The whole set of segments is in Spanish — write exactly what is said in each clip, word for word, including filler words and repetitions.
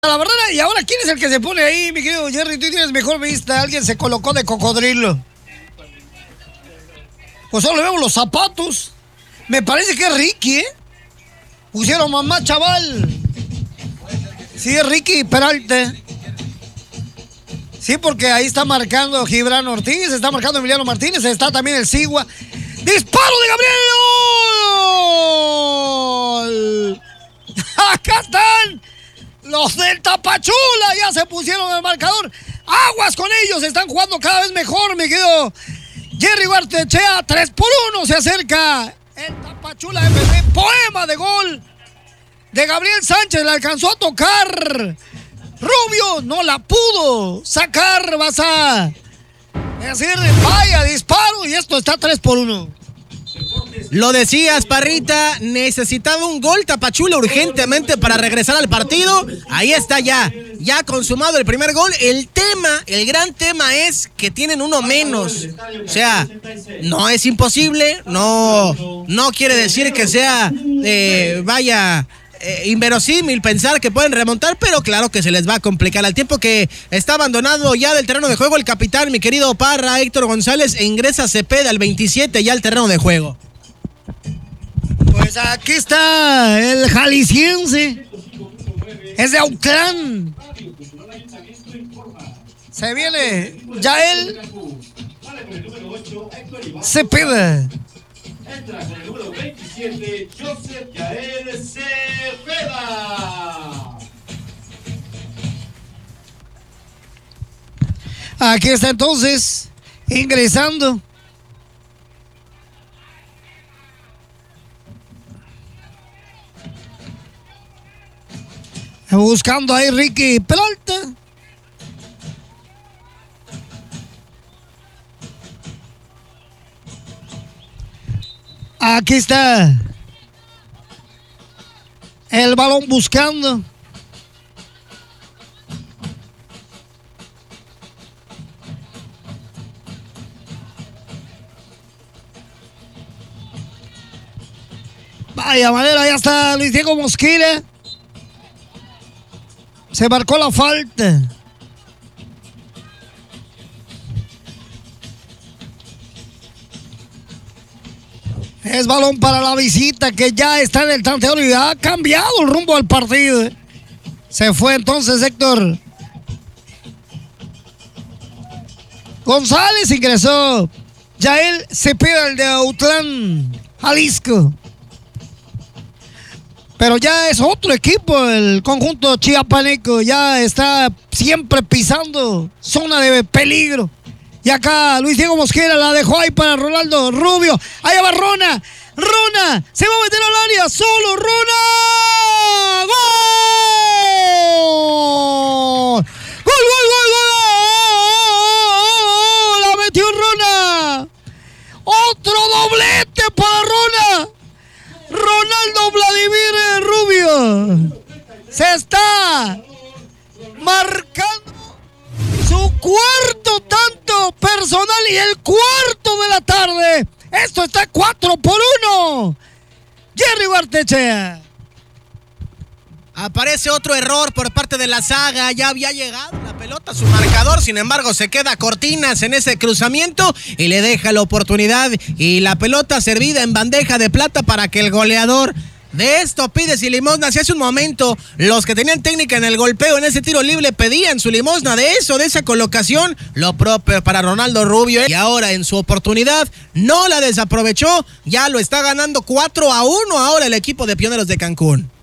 La verdad, y ahora, ¿quién es el que se pone ahí, mi querido Jerry? Tú tienes mejor vista. Alguien se colocó de cocodrilo. Pues solo vemos los zapatos. Me parece que es Ricky, ¿eh? Pusieron mamá chaval. Sí, es Ricky Peralta. Sí, porque ahí está marcando Gibran Ortiz, está marcando Emiliano Martínez, está también el Sigua. ¡Disparo de Gabriel! ¡Acá están! Los del Tapachula ya se pusieron el marcador. Aguas con ellos, están jugando cada vez mejor, mi querido Jerry Bartechea. tres por uno se acerca el Tapachula F C. Poema de gol de Gabriel Sánchez, le alcanzó a tocar. Rubio no la pudo sacar, vas a decir, vaya disparo, y esto está tres por uno. Lo decías, Parrita, necesitaba un gol Tapachula urgentemente para regresar al partido. Ahí está ya, ya consumado el primer gol. El tema, el gran tema es que tienen uno menos. O sea, no es imposible, no, no quiere decir que sea, eh, vaya... Eh, inverosímil pensar que pueden remontar, pero claro que se les va a complicar. Al tiempo que está abandonado ya del terreno de juego el capitán, mi querido Parra, Héctor González, e ingresa Cepeda al veintisiete ya al terreno de juego. Pues aquí está el jalisciense, es de Autlán. Se viene Yael Cepeda. Entra con el número veintisiete, Joseph Yael Cepeda. Aquí está entonces, ingresando. Buscando ahí Ricky Peralta. Aquí está el balón buscando. Vaya manera, ya está Luis Diego Mosquera. Se marcó la falta. Es balón para la visita que ya está en el tanteador y ha cambiado el rumbo del partido. Se fue entonces Héctor González, ingresó Yael Cepeda, el de Autlán, Jalisco. Pero ya es otro equipo, el conjunto chiapaneco, ya está siempre pisando zona de peligro. Y acá Luis Diego Mosquera la dejó ahí para Ronaldo Rubio. Allá va Rona. Rona se va a meter al área. Solo Rona. ¡Gol! ¡Gol, gol, gol, gol! La metió Rona. Otro doblete para Rona. Ronaldo Vladimir Rubio. Se está marcando su cuarto tanto personal y el cuarto de la tarde. Esto está cuatro por uno. Jerry Bartechea. Aparece otro error por parte de la saga. Ya había llegado la pelota a su marcador. Sin embargo, se queda Cortinas en ese cruzamiento y le deja la oportunidad. Y la pelota servida en bandeja de plata para que el goleador de esto pides y limosna. Si hace un momento los que tenían técnica en el golpeo en ese tiro libre pedían su limosna de eso, de esa colocación, lo propio para Ronaldo Rubio. Y ahora en su oportunidad no la desaprovechó. Ya lo está ganando cuatro a uno ahora el equipo de Pioneros de Cancún.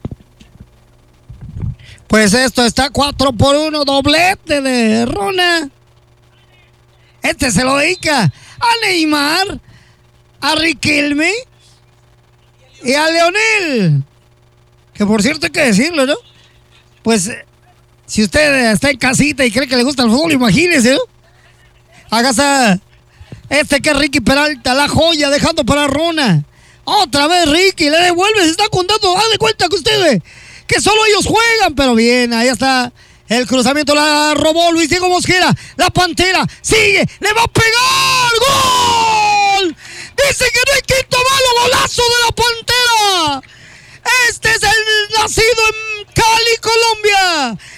Pues esto está cuatro por uno, doblete de Rona. Este se lo dedica a Neymar, a Riquelme y a Leonel. Que por cierto hay que decirlo, ¿no? Pues si usted está en casita y cree que le gusta el fútbol, imagínese, ¿no? Acá está este que es Ricky Peralta, la joya, dejando para Rona. Otra vez Ricky, le devuelve, se está contando. Haz de cuenta que ustedes que solo ellos juegan, pero bien, ahí está el cruzamiento, la robó Luis Diego Mosquera, la Pantera, sigue, le va a pegar, ¡gol! Dice que no hay quinto malo, golazo de la Pantera. Este es el nacido en Cali, Colombia,